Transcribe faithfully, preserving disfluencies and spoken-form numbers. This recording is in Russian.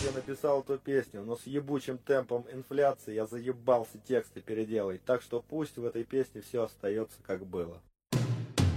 я написал эту песню, но с ебучим темпом инфляции я заебался тексты переделать, так что пусть в этой песне все остается как было.